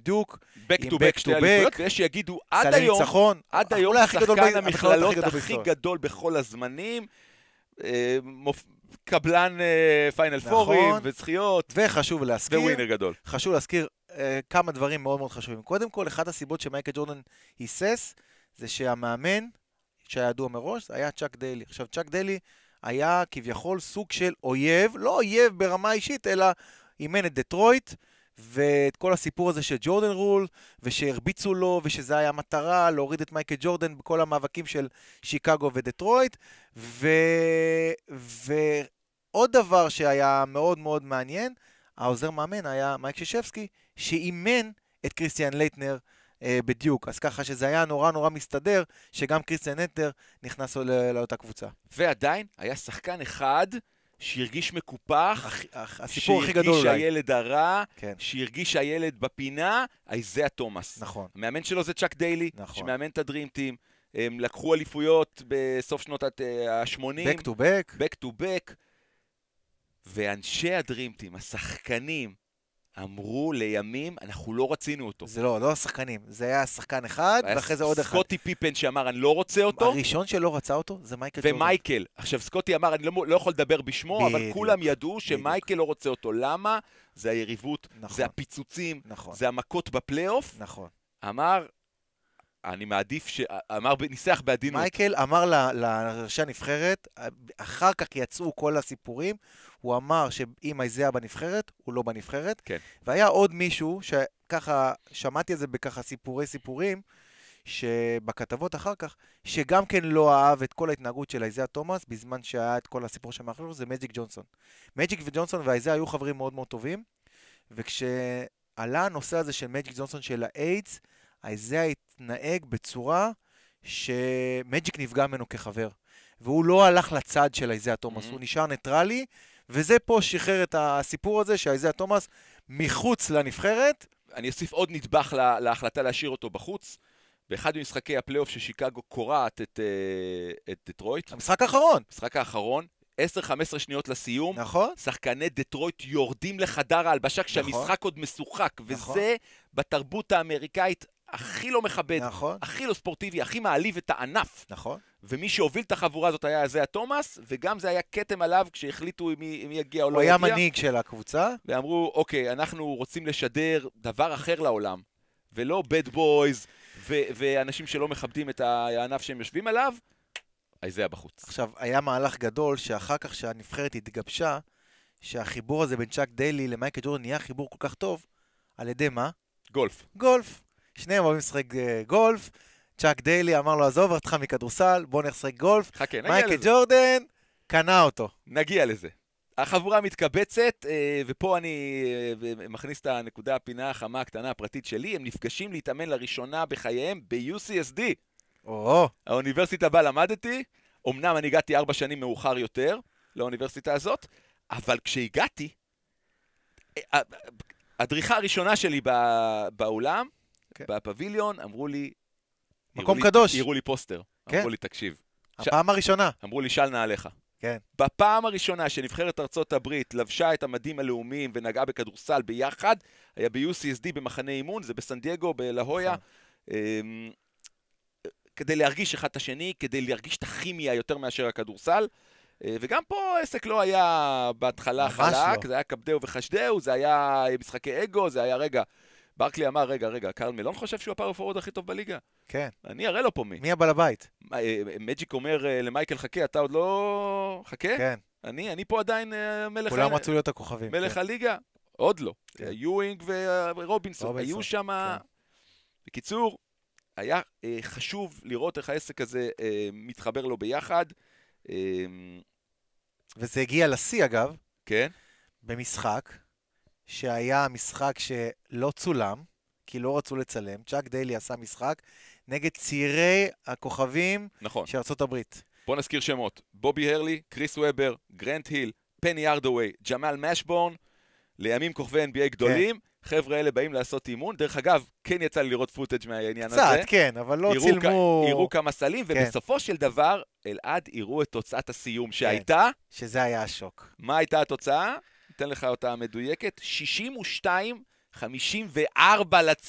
דיוק, back to back שתי אליפויות, ויש שיגידו עד היום, שחקן המכללות הכי גדול בכל הזמנים, קבלן פיינל פורים וזכיות, וחשוב להזכיר, ווינר גדול. חשוב להזכיר כמה דברים מאוד מאוד חשובים. קודם כל, אחת הסיבות שמייקל ג'ורדן היסס, זה שהמאמן, שהיה ידוע מראש, היה צ'אק דיילי. עכשיו, צ'אק דיילי היה כביכול סוג של אויב, לא אויב ברמה אישית, אלא אימן את דטרויט, ואת כל הסיפור הזה של ג'ורדן רול, ושהרביצו לו, ושזה היה מטרה להוריד את מייקל ג'ורדן בכל המאבקים של שיקגו ודטרויט, ועוד דבר שהיה מאוד מאוד מעניין, העוזר מאמן היה מייק שישבסקי, שאימן את קריסטיאן לייטנר בדיוק. אז ככה שזה היה נורא נורא מסתדר, שגם קריסטיאן לייטנר נכנס לאותה קבוצה. ועדיין היה שחקן אחד שהרגיש מקופח, הסיפור הכי גדול אולי. שהרגיש הילד הרע, כן. שהרגיש הילד בפינה, איזיה תומאס. נכון. המאמן שלו זה צ'אק דיילי, נכון. שמאמן את הדרים טים, הם לקחו אליפויות בסוף שנות ה-80. back to back. back to back. ואנשי הדרים טים, השחקנים, אמרו לימים, אנחנו לא רצינו אותו. זה לא השחקנים, זה היה שחקן אחד, ואחרי זה עוד אחד. סקוטי פיפן שאמר, אני לא רוצה אותו. הראשון שלא רצה אותו, זה מייקל ג'ורדן. ומייקל. עכשיו, סקוטי אמר, אני לא יכול לדבר בשמו, אבל כולם ידעו שמייקל לא רוצה אותו. למה? זה היריבות, זה הפיצוצים, זה המכות בפלייאוף. נכון. אמר, אני מעדיף ניסח בעדינות. מייקל אמר לראשי הנבחרת, אחר כך יצאו כל הסיפורים, הוא אמר שאם איזיה בנבחרת, הוא לא בנבחרת. כן. והיה עוד מישהו, שככה, שמעתי את זה בככה סיפורים, שבכתבות אחר כך, שגם כן לא אהב את כל ההתנהגות של איזיה תומאס, בזמן שהיה את כל הסיפור שמאחוריו, זה מג'יק ג'ונסון. מג'יק וג'ונסון ואיזיה היו חברים מאוד מאוד טובים, וכשעלה הנושא הזה של מג'יק ג'ונסון של האיידס, איזיה התנהג בצורה שמג'יק נפגע ממנו כחבר. והוא לא הלך לצד של איזיה תומאס, הוא נשאר ניטרלי, וזה פה שחרר את הסיפור הזה שאיזיה תומאס מחוץ לנבחרת. אני אוסיף עוד נדבך להחלטה להשאיר אותו בחוץ. באחד ממשחקי הפלייאוף ששיקגו קורעת את דטרויט. המשחק האחרון. המשחק האחרון. 10-15 שניות לסיום. נכון. שחקני דטרויט יורדים לחדר ההלבשה כשהמשחק עוד משוחק. וזה בתרבות האמריקאית הכי לא מכבד, נכון. הכי לא ספורטיבי, הכי מעליב את הענף. נכון. ומי שהוביל את החבורה הזאת היה איזיה תומאס, וגם זה היה כתם עליו כשהחליטו מי יגיע או לא יגיע. הוא היה מנהיג של הקבוצה. ואמרו, אוקיי, אנחנו רוצים לשדר דבר אחר לעולם, ולא bad boys, ואנשים שלא מכבדים את הענף שהם יושבים עליו, איזיה בחוץ. עכשיו, היה מהלך גדול שאחר כך שהנבחרת התגבשה, שהחיבור הזה בין צ'אק דיילי למייקל ג'ורדן נהיה חיבור כל כך טוב, על ידי מה? גולף. גולף. שניהם אוהבים לשחק גולף, צ'אק דיילי אמר לו, עזוב אותך מכדורסל, בוא נשחק גולף. חכה, מייקל ג'ורדן קנה אותו. נגיע לזה. החבורה מתקבצת, ופה אני מכניס את הנקודה הפינה החמה הקטנה הפרטית שלי, הם נפגשים להתאמן לראשונה בחייהם ב-UCSD. האוניברסיטה בה למדתי, אמנם אני הגעתי 4 שנים מאוחר יותר לאוניברסיטה הזאת, אבל כשהגעתי, הדריכה הראשונה שלי באולם, בפביליון, אמרו לי, מקום קדוש. הראו לי פוסטר. אמרו לי, תקשיב. הפעם הראשונה. אמרו לי, של נעליך. כן. בפעם הראשונה שנבחרת ארצות הברית לבשה את המדים הלאומיים ונגעה בכדורסל ביחד, היה ב-UCSD במחנה אימון, זה בסן דייגו, בלהויה, כדי להרגיש אחד את השני, כדי להרגיש את הכימיה יותר מאשר הכדורסל, וגם פה העסק לא היה בהתחלה חלק, זה היה קפדאו וחשדאו, זה היה משחקי אגו, זה היה ברקלי אמר, רגע, קרל מלון חושב שהוא הפאוור פורוורד הכי טוב בליגה? כן. אני אראה לו פה מי. מי הבעל הבית? מג'יק אומר למייקל, חכה, אתה עוד לא... חכה? כן. אני פה עדיין מלך... כולם רצו להיות הכוכבים. מלך הליגה? עוד לא. יואינג ורובינסון, היו שם... בקיצור, היה חשוב לראות איך העסק הזה מתחבר לו ביחד. וזה הגיע לשיא, אגב. כן. במשחק. שהיה משחק שלא צולם, כי לא רצו לצלם. צ'אק דיילי עשה משחק נגד צעירי הכוכבים של ארצות הברית. בוא נזכיר שמות. בובי הרלי, קריס וובר, גרנט היל, פני ארדווי, ג'מאל משבורן, לימים כוכבי NBA גדולים. חבר'ה אלה באים לעשות אימון. דרך אגב, כן יצא לי לראות פוטאג' מהעניין הזה. קצת, כן, אבל לא צילמו... יראו כמה סלים, ובסופו של דבר, אלעד יראו את תוצאת הסיום שהייתה. שזה היה השוק. מה הייתה התוצאה? אתן לך אותה מדויקת, 62-54